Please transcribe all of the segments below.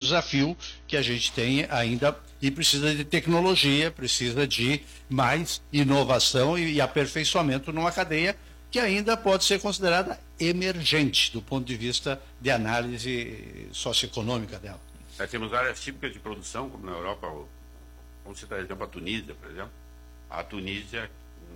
desafio que a gente tem ainda, e precisa de tecnologia, precisa de mais inovação e aperfeiçoamento numa cadeia que ainda pode ser considerada emergente do ponto de vista de análise socioeconômica dela. Nós temos áreas típicas de produção, como na Europa, vamos citar, por exemplo, a Tunísia, por exemplo. A Tunísia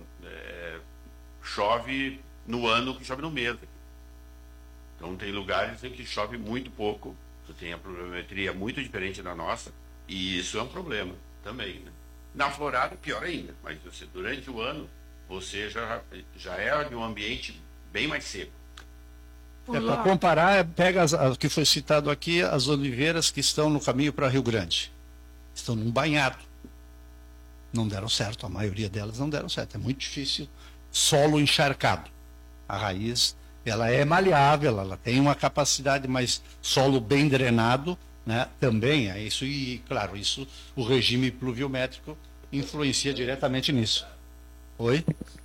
chove no ano que chove no mês. Então tem lugares em que chove muito pouco, você tem a pluviometria muito diferente da nossa, e isso é um problema também, né? Na Florada, pior ainda, mas você, durante o ano, você já é de um ambiente bem mais seco. Para comparar, pega o que foi citado aqui, as oliveiras que estão no caminho para Rio Grande. Estão num banhado. Não deram certo, a maioria delas não deram certo. É muito difícil, solo encharcado. A raiz, ela é maleável, ela tem uma capacidade, mas solo bem drenado, né, também é isso. E, claro, isso, o regime pluviométrico influencia diretamente nisso. Oi?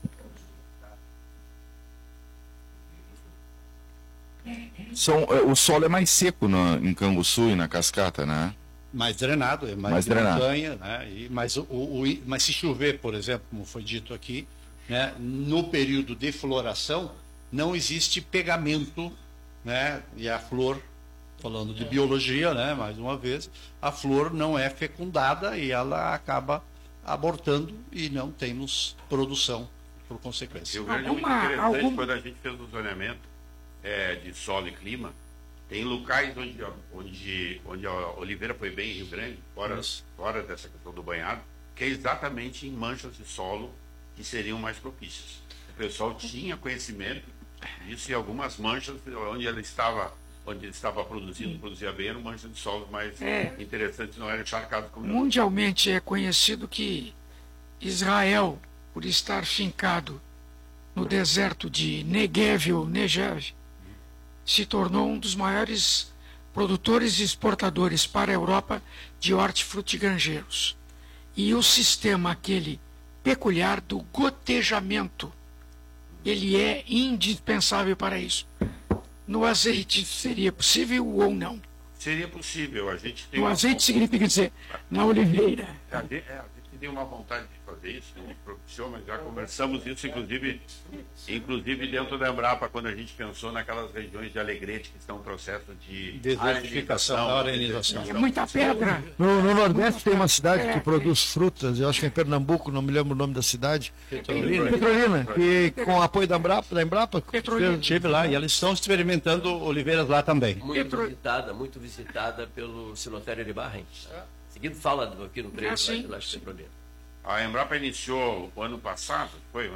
O solo é mais seco em Canguçu e na Cascata, né? Mais drenado, é mais drenado. Montanha, né? Mas se chover, por exemplo, como foi dito aqui, né, no período de floração, não existe pegamento, né? E a flor, falando de biologia, né, mais uma vez, a flor não é fecundada e ela acaba abortando e não temos produção por consequência. Rio Grande é muito interessante. Quando a gente fez o zoneamento de solo e clima, tem locais onde a oliveira foi bem em Rio Grande, fora dessa questão do banhado, que é exatamente em manchas de solo que seriam mais propícias. O pessoal tinha conhecimento disso, e algumas manchas onde ele estava produzia bem, eram manchas de solo mais interessantes, não eram encharcados como mundialmente é conhecido que Israel, por estar fincado no deserto de Negev ou Negev, se tornou um dos maiores produtores e exportadores para a Europa de hortifrutigranjeiros. E o sistema aquele peculiar do gotejamento, ele é indispensável para isso. No azeite seria possível ou não? Seria possível. A gente tem no azeite significa dizer, na oliveira. A gente tem uma vontade de fazer isso, a gente propiciou, mas já conversamos isso, inclusive dentro da Embrapa, quando a gente pensou naquelas regiões de Alegrete que estão em processo de desertificação, arenização. É muita pedra. No Nordeste tem uma cidade que produz frutas, eu acho que é em Pernambuco, não me lembro o nome da cidade. Petrolina, que com o apoio da Embrapa estive lá, e eles estão experimentando oliveiras lá também. Muito visitada pelo Silotério de Barrens. Seguindo fala aqui no trecho lá de Petrolina. A Embrapa iniciou o ano passado,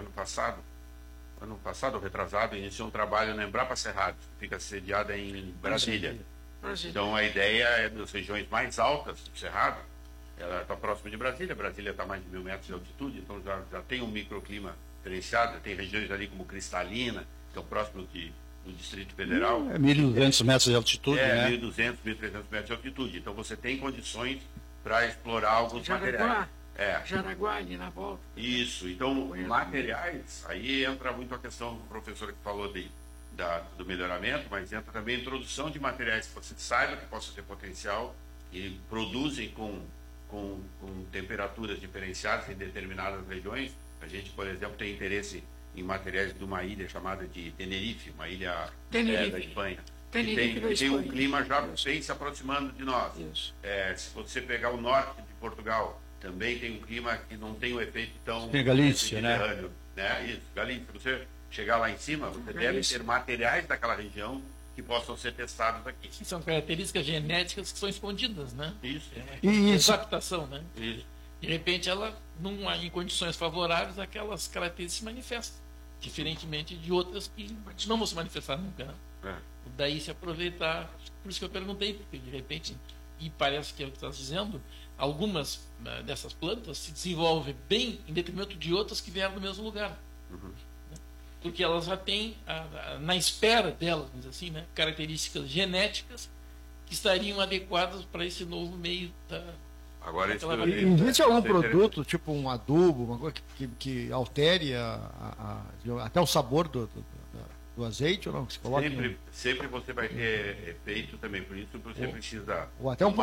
retrasado, iniciou um trabalho na Embrapa Cerrado, que fica sediada em Brasília. Então a ideia é das regiões mais altas do Cerrado, ela está próxima de Brasília está a mais de 1.000 metros de altitude, então já tem um microclima diferenciado, tem regiões ali como Cristalina, que estão próximas do Distrito Federal. 1.200 metros de altitude, né? 1.200, 1.300 metros de altitude. Então você tem condições para explorar alguns materiais. Jaraguá, ali na volta. Isso. Então, materiais, aí entra muito a questão do professor que falou do melhoramento, mas entra também a introdução de materiais que você saiba que possam ter potencial e produzem com temperaturas diferenciadas em determinadas regiões. A gente, por exemplo, tem interesse em materiais de uma ilha chamada de Tenerife, uma ilha da Espanha, que tem um clima já bem se aproximando de nós. Se você pegar o norte de Portugal, também tem um clima que não tem o efeito tão... Tem Galícia, né? Isso, Galícia. Se você chegar lá em cima, você deve ter materiais daquela região que possam ser testados aqui. São características genéticas que são escondidas, né? Isso. Adaptação, né? Isso. De repente, ela, em condições favoráveis, aquelas características se manifestam, diferentemente de outras que não vão se manifestar nunca, né? Daí se aproveitar, por isso que eu perguntei, porque de repente, e parece que é o que você está dizendo, algumas dessas plantas se desenvolvem bem em detrimento de outras que vieram do mesmo lugar. Porque elas já têm, na espera delas, vamos dizer assim, né, características genéticas que estariam adequadas para esse novo meio da... Agora, existe algum produto, tipo um adubo, uma coisa que altere até o sabor do azeite, ou não? Que se coloque sempre você vai ter efeito também, por isso você precisa... Ou até um